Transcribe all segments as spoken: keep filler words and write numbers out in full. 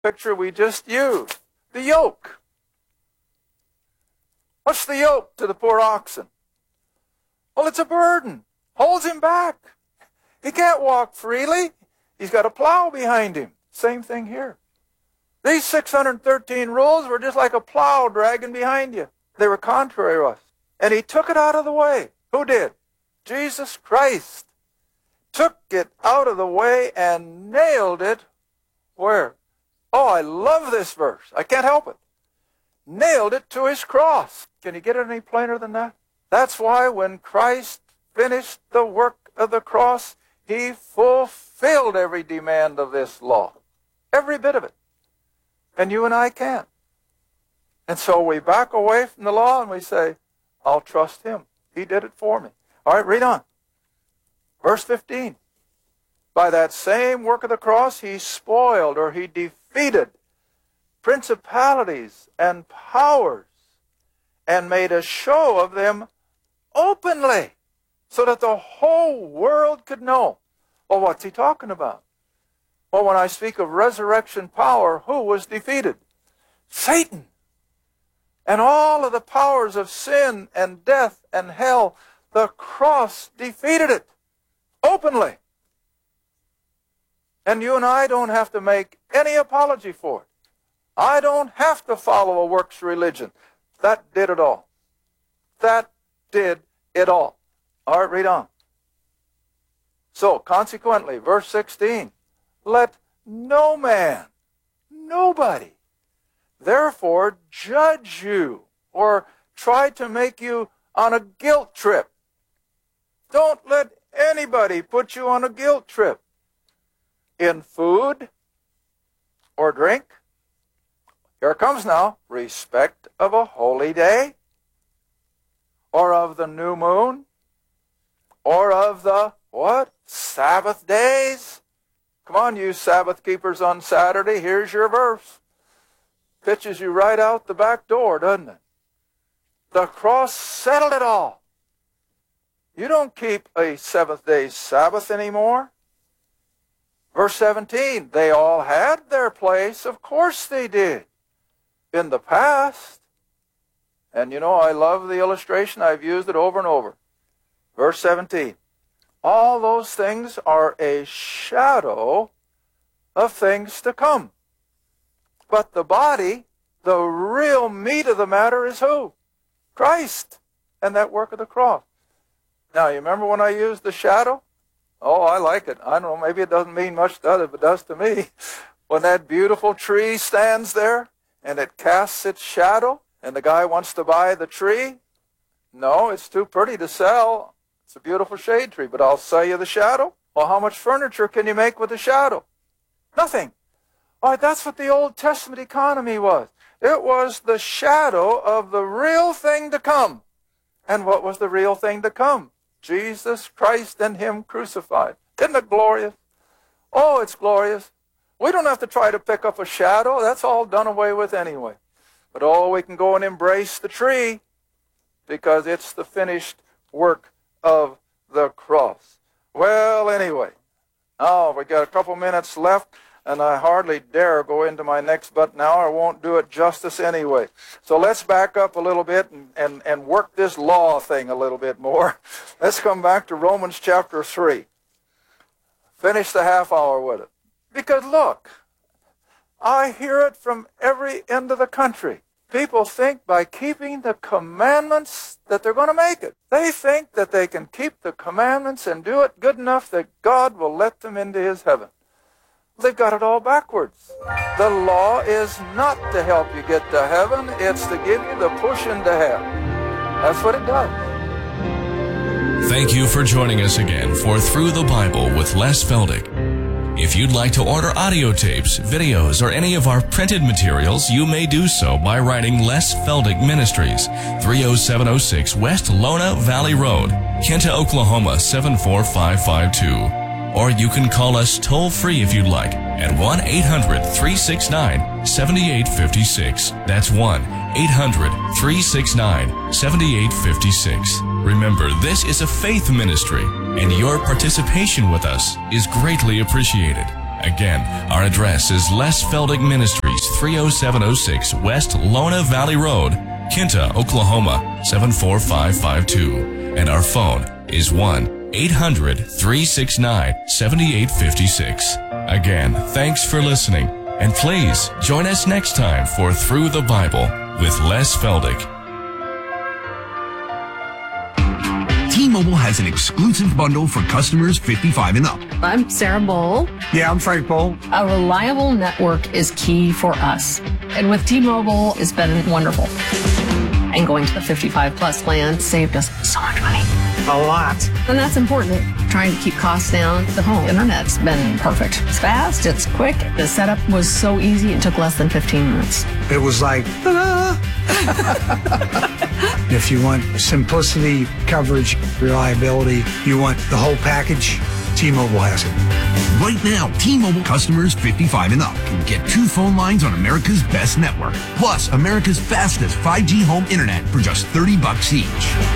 picture we just used. The yoke. What's the yoke to the poor oxen? Well, it's a burden. Holds him back. He can't walk freely. He's got a plow behind him. Same thing here. These six hundred thirteen rules were just like a plow dragging behind you. They were contrary to us. And he took it out of the way. Who did? Jesus Christ. Took it out of the way and nailed it where? Oh, I love this verse. I can't help it. Nailed it to his cross. Can you get it any plainer than that? That's why when Christ finished the work of the cross, he fulfilled every demand of this law. Every bit of it. And you and I can't. And so we back away from the law and we say, I'll trust him. He did it for me. All right, read on. Verse fifteen. By that same work of the cross, he spoiled or he defeated principalities and powers and made a show of them openly so that the whole world could know. Well, what's he talking about? Well, when I speak of resurrection power, who was defeated? Satan. And all of the powers of sin and death and hell, the cross defeated it openly. And you and I don't have to make any apology for it. I don't have to follow a works religion. That did it all. That did it all. All right, read on. So, consequently, verse sixteen, let no man, nobody, therefore judge you or try to make you on a guilt trip. Don't let anybody put you on a guilt trip in food or drink. Here it comes now. Respect of a holy day, or of the new moon, or of the, what? Sabbath days. Come on, you Sabbath keepers on Saturday. Here's your verse. Pitches you right out the back door, doesn't it? The cross settled it all. You don't keep a seventh day Sabbath anymore. Verse seventeen, they all had their place. Of course they did. In the past. And you know, I love the illustration. I've used it over and over. Verse seventeen. All those things are a shadow of things to come. But the body, the real meat of the matter is who? Christ. And that work of the cross. Now, you remember when I used the shadow? Oh, I like it. I don't know, maybe it doesn't mean much to others, but it does to me. When that beautiful tree stands there and it casts its shadow and the guy wants to buy the tree, no, it's too pretty to sell. It's a beautiful shade tree, but I'll sell you the shadow. Well, how much furniture can you make with the shadow? Nothing. All right, that's what the Old Testament economy was. It was the shadow of the real thing to come. And what was the real thing to come? Jesus Christ and him crucified. Isn't it glorious? Oh, it's glorious. We don't have to try to pick up a shadow. That's all done away with anyway. But oh, we can go and embrace the tree because it's the finished work of the cross. Well, anyway, now we got a couple minutes left, and I hardly dare go into my next but now. I won't do it justice anyway. So let's back up a little bit and, and, and work this law thing a little bit more. Let's come back to Romans chapter three. Finish the half hour with it. Because look, I hear it from every end of the country. People think by keeping the commandments that they're going to make it. They think that they can keep the commandments and do it good enough that God will let them into his heaven. They've got it all backwards. The law is not to help you get to heaven. It's to give you the push into hell. That's what it does. Thank you for joining us again for Through the Bible with Les Feldick. If you'd like to order audio tapes, videos, or any of our printed materials, you may do so by writing Les Feldick Ministries, three oh seven oh six West Lona Valley Road, Kenta, Oklahoma seven four five five two. Or you can call us toll-free if you'd like at one eight hundred, three six nine, seven eight five six. That's one eight hundred, three six nine, seven eight five six. Remember, this is a faith ministry, and your participation with us is greatly appreciated. Again, our address is Les Feldick Ministries, three oh seven oh six West Lona Valley Road, Kinta, Oklahoma, seven four five five two. And our phone is one eight hundred, three six nine, seven eight five six. Again, thanks for listening. And please join us next time for Through the Bible with Les Feldick. T-Mobile has an exclusive bundle for customers fifty-five and up. I'm Sarah Bowl. Yeah, I'm Frank Bowl. A reliable network is key for us. And with T-Mobile, it's been wonderful. And going to the fifty-five plus plan saved us so much money. A lot. And that's important. Trying to keep costs down. The home internet's been perfect. It's fast, it's quick. The setup was so easy, it took less than fifteen minutes. It was like, ta-da! If you want simplicity, coverage, reliability, you want the whole package, T-Mobile has it. Right now, T-Mobile customers fifty-five and up can get two phone lines on America's best network, plus America's fastest five G home internet for just thirty bucks each.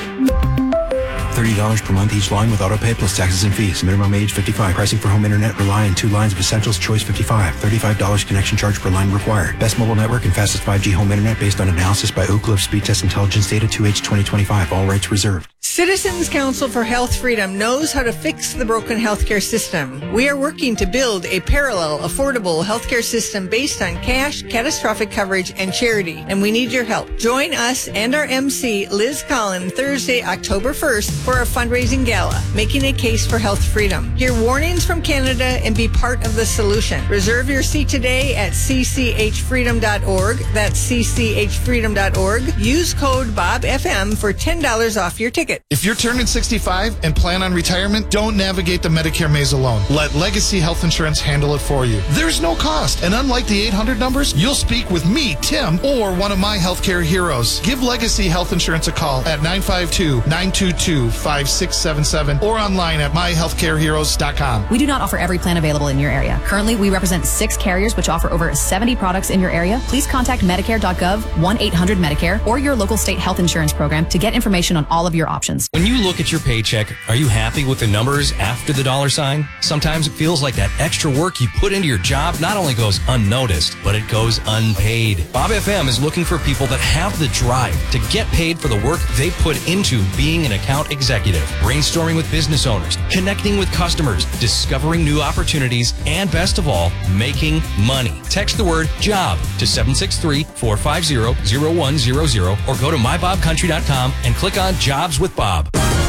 thirty dollars per month each line with auto pay plus taxes and fees. Minimum age fifty-five. Pricing for home internet rely on two lines of Essentials Choice fifty-five. thirty-five dollars connection charge per line required. Best mobile network and fastest five G home internet based on analysis by Oak Cliff Speed Test Intelligence Data two H twenty twenty-five. All rights reserved. Citizens Council for Health Freedom knows how to fix the broken healthcare system. We are working to build a parallel, affordable healthcare system based on cash, catastrophic coverage, and charity, and we need your help. Join us and our M C, Liz Collin, Thursday, October first, for a fundraising gala, Making a Case for Health Freedom. Hear warnings from Canada and be part of the solution. Reserve your seat today at c c h freedom dot org. That's c c h freedom dot org. Use code Bob F M for ten dollars off your ticket. If you're turning sixty-five and plan on retirement, don't navigate the Medicare maze alone. Let Legacy Health Insurance handle it for you. There's no cost, and unlike the eight hundred numbers, you'll speak with me, Tim, or one of my healthcare heroes. Give Legacy Health Insurance a call at nine five two, nine two two, five six seven seven or online at my healthcare heroes dot com. We do not offer every plan available in your area. Currently, we represent six carriers which offer over seventy products in your area. Please contact Medicare dot gov, one eight hundred Medicare, or your local state health insurance program to get information on all of your options. When you look at your paycheck, are you happy with the numbers after the dollar sign? Sometimes it feels like that extra work you put into your job not only goes unnoticed, but it goes unpaid. Bob F M is looking for people that have the drive to get paid for the work they put into being an account executive, brainstorming with business owners, connecting with customers, discovering new opportunities, and best of all, making money. Text the word JOB to seven six three, four five zero, zero one zero zero or go to my bob country dot com and click on Jobs with Bob.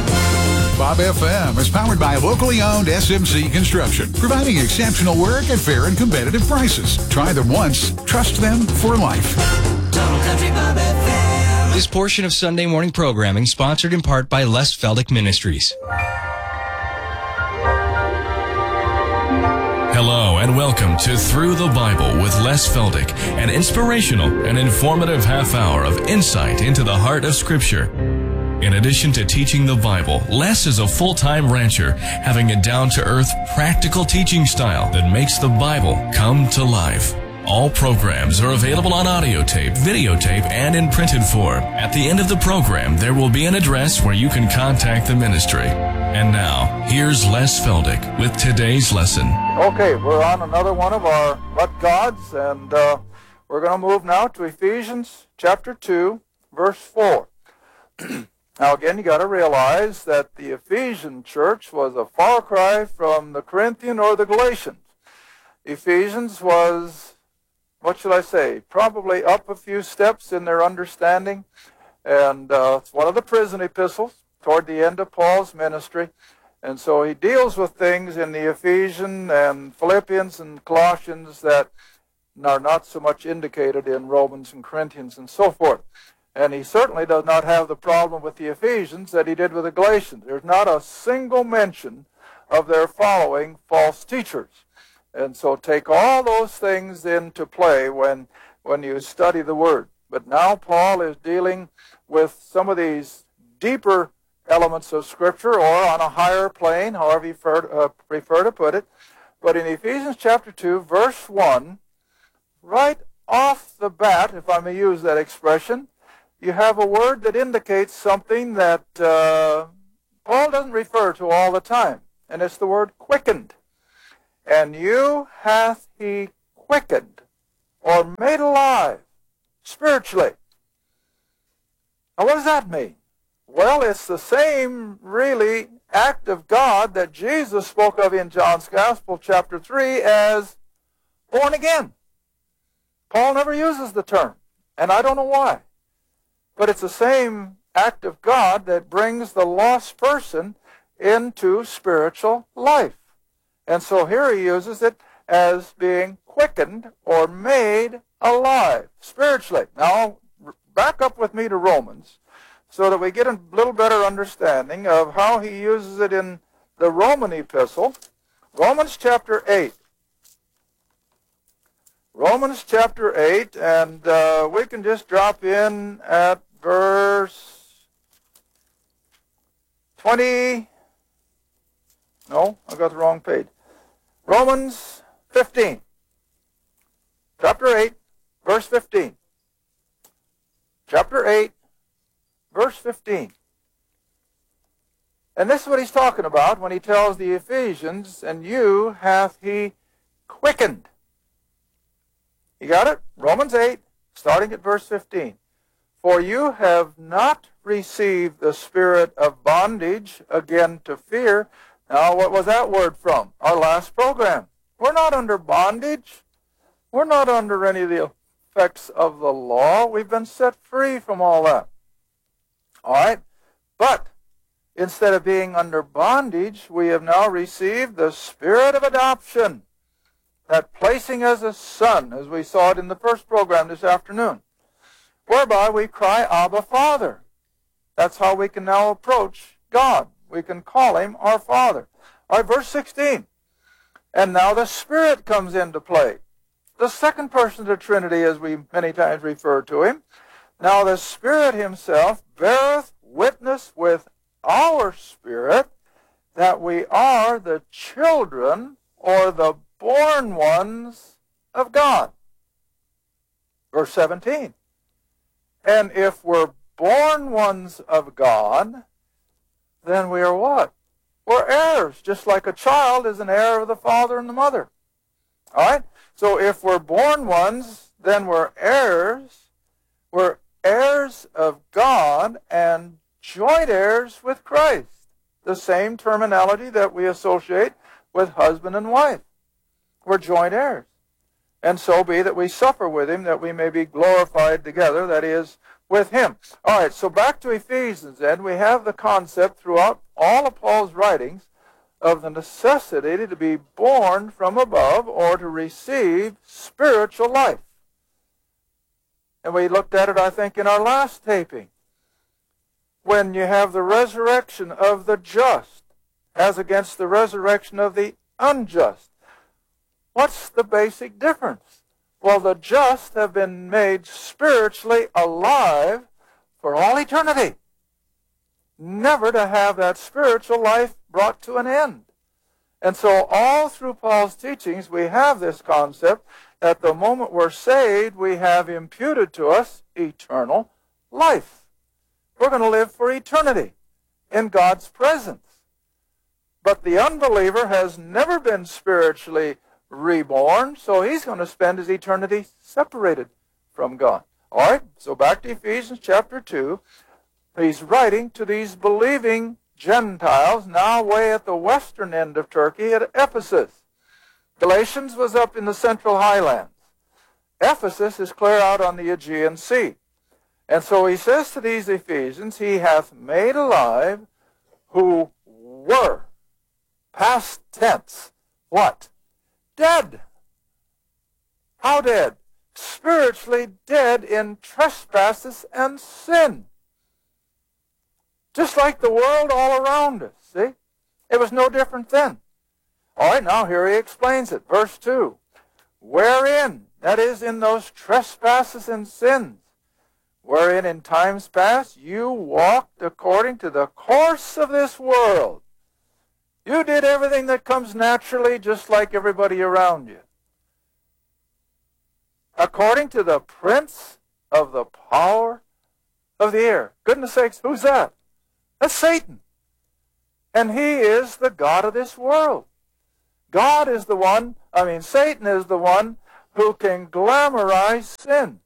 Bob F M is powered by locally owned S M C Construction, providing exceptional work at fair and competitive prices. Try them once, trust them for life. Total Country Bob F M. This portion of Sunday morning programming sponsored in part by Les Feldick Ministries. Hello and welcome to Through the Bible with Les Feldick, an inspirational and informative half hour of insight into the heart of Scripture. In addition to teaching the Bible, Les is a full-time rancher, having a down-to-earth, practical teaching style that makes the Bible come to life. All programs are available on audio tape, videotape, and in printed form. At the end of the program, there will be an address where you can contact the ministry. And now, here's Les Feldick with today's lesson. Okay, we're on another one of our But Gods, and uh, we're going to move now to Ephesians chapter two, verse four. Now, again, you got to realize that the Ephesian church was a far cry from the Corinthian or the Galatians. Ephesians was, what should I say, probably up a few steps in their understanding, and uh, it's one of the prison epistles toward the end of Paul's ministry, and so he deals with things in the Ephesian and Philippians and Colossians that are not so much indicated in Romans and Corinthians and so forth. And he certainly does not have the problem with the Ephesians that he did with the Galatians. There's not a single mention of their following false teachers. And so take all those things into play when, when you study the Word. But now Paul is dealing with some of these deeper elements of Scripture, or on a higher plane, however you prefer, uh, prefer to put it. But in Ephesians chapter two, verse one, right off the bat, if I may use that expression, you have a word that indicates something that uh, Paul doesn't refer to all the time, and it's the word quickened. And you hath he quickened, or made alive, spiritually. Now what does that mean? Well, it's the same, really, act of God that Jesus spoke of in John's Gospel, chapter three, as born again. Paul never uses the term, and I don't know why. But it's the same act of God that brings the lost person into spiritual life. And so here he uses it as being quickened or made alive spiritually. Now, back up with me to Romans so that we get a little better understanding of how he uses it in the Roman epistle. Romans chapter eight. Romans chapter eight, and uh, we can just drop in at verse twenty. No, I got the wrong page. Romans fifteen. Chapter eight, verse fifteen. Chapter eight, verse fifteen. And this is what he's talking about when he tells the Ephesians, and you hath he quickened. You got it? Romans eight, starting at verse fifteen. For you have not received the spirit of bondage again to fear. Now, what was that word from? Our last program. We're not under bondage. We're not under any of the effects of the law. We've been set free from all that. All right? But instead of being under bondage, we have now received the spirit of adoption, that placing as a son, as we saw it in the first program this afternoon, whereby we cry, Abba, Father. That's how we can now approach God. We can call him our Father. All right, verse sixteen. And now the Spirit comes into play. The second person of the Trinity, as we many times refer to him. Now the Spirit himself beareth witness with our spirit that we are the children, or the born ones of God. Verse seventeen. And if we're born ones of God, then we are what? We're heirs, just like a child is an heir of the father and the mother. All right? So if we're born ones, then we're heirs. We're heirs of God and joint heirs with Christ. The same terminology that we associate with husband and wife. We're joint heirs. And so be that we suffer with him, that we may be glorified together, that is, with him. All right, so back to Ephesians then. We have the concept throughout all of Paul's writings of the necessity to be born from above or to receive spiritual life. And we looked at it, I think, in our last taping. When you have the resurrection of the just as against the resurrection of the unjust. What's the basic difference? Well, the just have been made spiritually alive for all eternity, never to have that spiritual life brought to an end. And so all through Paul's teachings, we have this concept that the moment we're saved, we have imputed to us eternal life. We're going to live for eternity in God's presence. But the unbeliever has never been spiritually reborn, so he's going to spend his eternity separated from God. All right, so back to Ephesians chapter two. He's writing to these believing Gentiles now way at the western end of Turkey at Ephesus. Galatians was up in the central highlands. Ephesus is clear out on the Aegean Sea. And so he says to these Ephesians, he hath made alive who were, past tense, what? Dead. How dead? Spiritually dead in trespasses and sin. Just like the world all around us, see? It was no different then. All right, now here he explains it. Verse two. Wherein, that is in those trespasses and sins, wherein in times past you walked according to the course of this world. You did everything that comes naturally just like everybody around you. According to the prince of the power of the air. Goodness sakes, who's that? That's Satan. And he is the god of this world. God is the one, I mean, Satan is the one who can glamorize sin.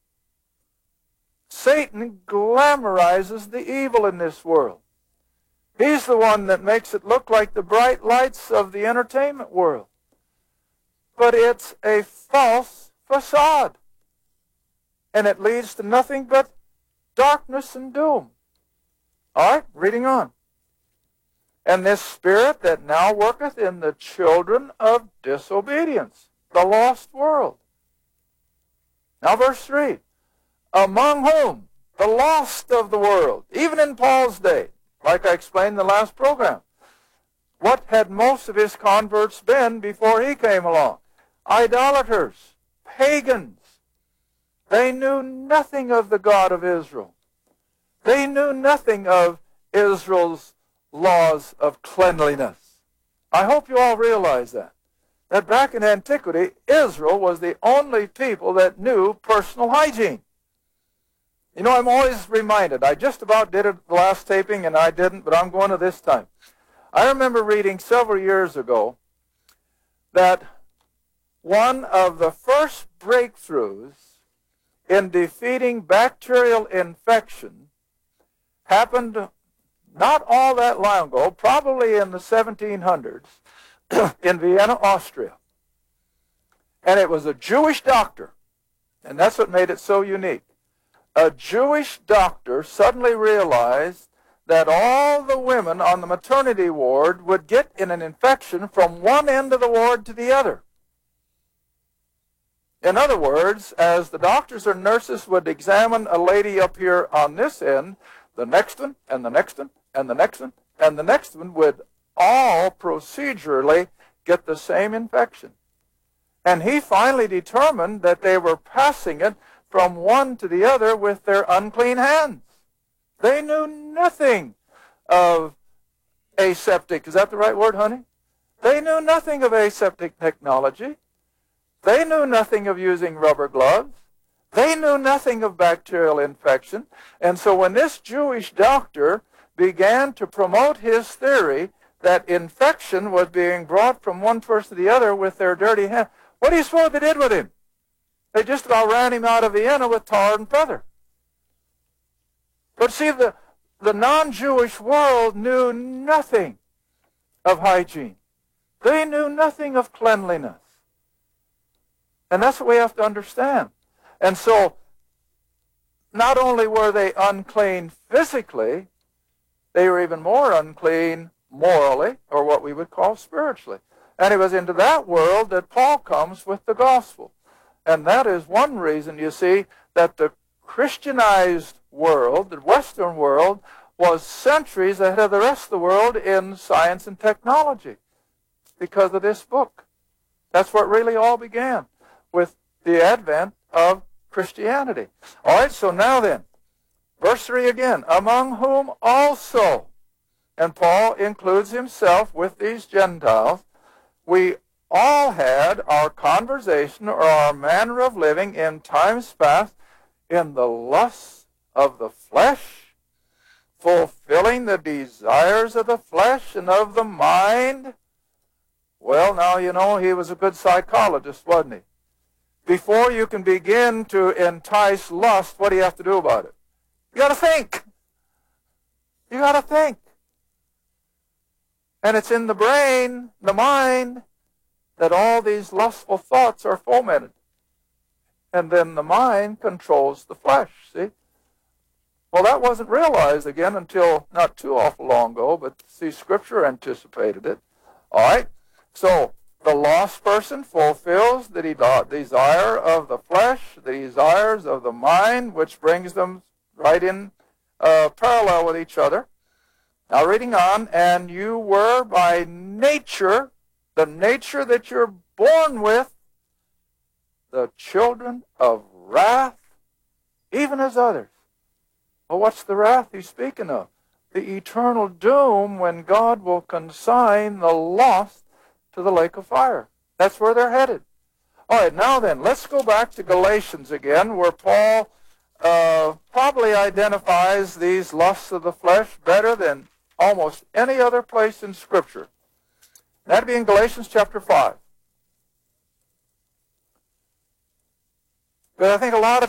Satan glamorizes the evil in this world. He's the one that makes it look like the bright lights of the entertainment world. But it's a false facade. And it leads to nothing but darkness and doom. All right, reading on. And this spirit that now worketh in the children of disobedience, the lost world. Now verse three. Among whom? The lost of the world. Even in Paul's day, like I explained in the last program. What had most of his converts been before he came along? Idolaters, pagans. They knew nothing of the God of Israel. They knew nothing of Israel's laws of cleanliness. I hope you all realize that. That back in antiquity, Israel was the only people that knew personal hygiene. You know, I'm always reminded, I just about did it the last taping and I didn't, but I'm going to this time. I remember reading several years ago that one of the first breakthroughs in defeating bacterial infection happened not all that long ago, probably in the seventeen hundreds, in Vienna, Austria. And it was a Jewish doctor, and that's what made it so unique. A Jewish doctor suddenly realized that all the women on the maternity ward would get in an infection from one end of the ward to the other. In other words, as the doctors or nurses would examine a lady up here on this end, the next one, and the next one, and the next one, and the next one would all procedurally get the same infection. And he finally determined that they were passing it from one to the other with their unclean hands. They knew nothing of aseptic. Is that the right word, honey? They knew nothing of aseptic technology. They knew nothing of using rubber gloves. They knew nothing of bacterial infection. And so when this Jewish doctor began to promote his theory that infection was being brought from one person to the other with their dirty hands, what do you suppose they did with him? They just about ran him out of Vienna with tar and feather. But see, the, the non-Jewish world knew nothing of hygiene. They knew nothing of cleanliness. And that's what we have to understand. And so, not only were they unclean physically, they were even more unclean morally, or what we would call spiritually. And it was into that world that Paul comes with the gospel. And that is one reason, you see, that the Christianized world, the Western world, was centuries ahead of the rest of the world in science and technology because of this book. That's where it really all began, with the advent of Christianity. All right, so now then, verse three again, among whom also, and Paul includes himself with these Gentiles, we all had our conversation or our manner of living in times past in the lusts of the flesh, fulfilling the desires of the flesh and of the mind. Well, now, you know, he was a good psychologist, wasn't he? Before you can begin to entice lust, what do you have to do about it? You got to think. You got to think. And it's in the brain, the mind, that all these lustful thoughts are fomented. And then the mind controls the flesh, see? Well, that wasn't realized again until not too awful long ago, but see, Scripture anticipated it. All right? So, the lost person fulfills the de- desire of the flesh, the desires of the mind, which brings them right in uh, parallel with each other. Now, reading on, and you were by nature, the nature that you're born with, the children of wrath, even as others. Well, what's the wrath he's speaking of? The eternal doom when God will consign the lost to the lake of fire. That's where they're headed. All right, now then, let's go back to Galatians again, where Paul uh, probably identifies these lusts of the flesh better than almost any other place in Scripture. That'd be in Galatians chapter five. But I think a lot of